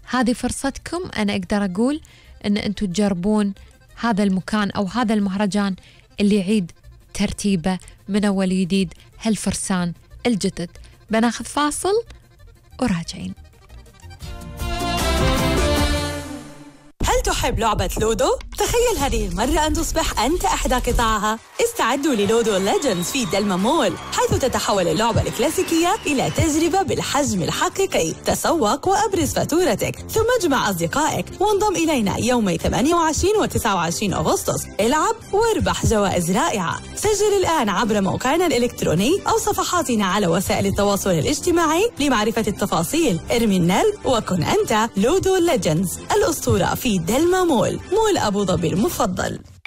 هذه فرصتكم. أنا أقدر أقول أن أنتوا تجربون هذا المكان أو هذا المهرجان اللي يعيد ترتيبه من أول جديد هالفرسان الجدد. بناخذ فاصل وراجعين. هل تحب لعبة لودو؟ تخيل هذه المرة أن تصبح أنت أحدى قطعها. استعدوا للودو ليجندز في دلما مول، حيث تتحول اللعبة الكلاسيكية إلى تجربة بالحجم الحقيقي. تسوق وأبرز فاتورتك، ثم اجمع أصدقائك وانضم إلينا يومي 28 و 29 أغسطس. العب واربح جوائز رائعة. سجل الآن عبر موقعنا الإلكتروني أو صفحاتنا على وسائل التواصل الاجتماعي لمعرفة التفاصيل. ارمي النرد وكن أنت لودو ليجندز، الأسطورة في دلما مول، مول أبو ظبي المفضل.